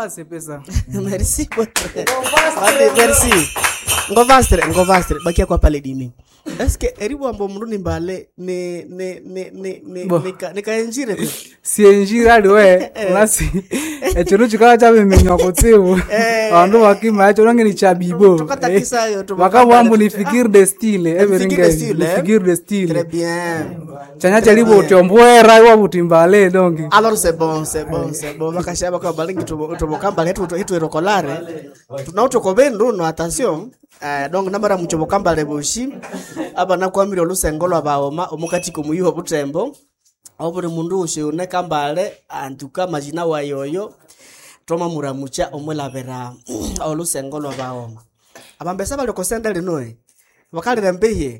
passe pesa. Merci beaucoup. Merci. Ngovastre bakia kwa pale dimi. Est-ce que eribu ambo mruni mbale ne kaenjire pe. Si enjira we unasi. Echono chikala cha memenyo kotebu. Ando wakima echono ngeni cha bibo. Tukatakisa yo to. Wakabambo ni figure de style everything. Figure de style. Très bien. Chanya chalibo tombwera wa butimbale donc. Alors c'est bon. Bakashaba kwa balingi tubokamba letu erokolare. Tunautokobendo no attention. Donc namara muchobokamba leboshi aba nakwamira olusengolo abaoma omukati kumuyuho butembo obure mundu ushone kambale antuka majina wayoyo toma muramucha omwelabera olusengolo abaoma abambesa bali kosenda linoe bakalira mbehe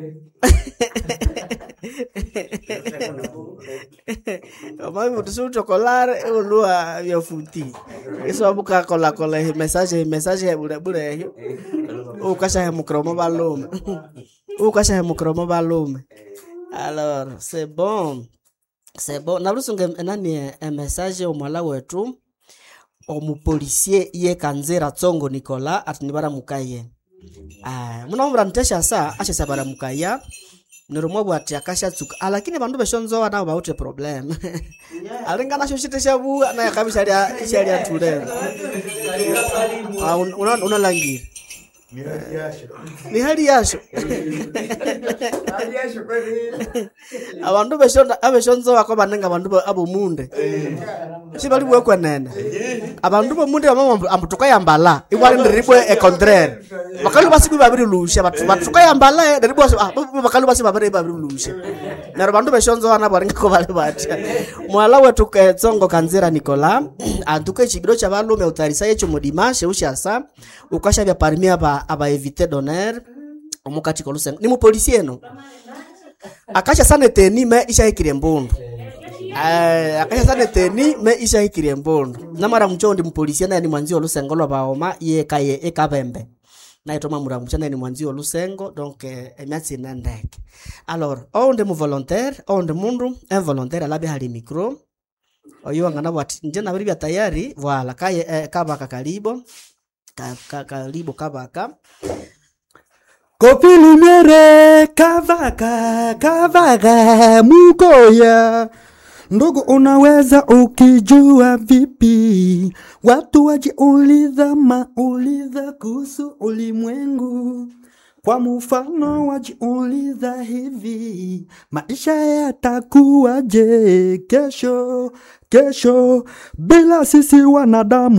Omayi mutusu chocolate olua byafuti eso abuka kola message bule hiyo ukasha hemukromo balume alors c'est bon narusunge nani message omwala wetu omupolisier ye Kanzera Tsongo Nicola atinibara mukaye munaomra ntesha saa ashe sabara mukaya nirumwa bwati akasha tsuka lakini bandu beshonzo wana baute problem alingana shoshitesha bu na yakabisha ya tule unalangi ni hali yasho abantu abeshonzo bako banenga abantu abo munde sibali bwekwe nene abantu bo munde amutuka yambala iwali ndiribwe e contraire bakalu basi babiri lusha batuka yambala ndiribwe bakalu basi babiri lusha naro bandu beshonzo wana baringa ko bale bati mwala wetu Tsongo Kanzera Nicola antuka chibiro cha balume utarisa yecho mudimashe ushasa ukasha bya parmia aba éviter d'honneur omukati koluse ni mu policier no akasha sana teni me isha hikire mbundu akasha sana teni me isha hikire mbundu namara mchondi mu policier na ni mwanzi olusengolo baoma ye kaye ekabembe na itoma muramucha na ni mwanzi olusengo donc emyatsi nandeke alors onde mu volontaire onde mundu involontaire alabe hali micro oyo ngana bwati nje na biri tayari voilà kaye kabaka karibo kabaka Kopi lumiere kavaka mukoya. Ndugu unaweza ukijua vipi watu wajiuliza mauliza kuhusu ulimwengu. Kwa mfano wajiuliza hivi maisha yatakuwaje kesho bila sisi wanadamu.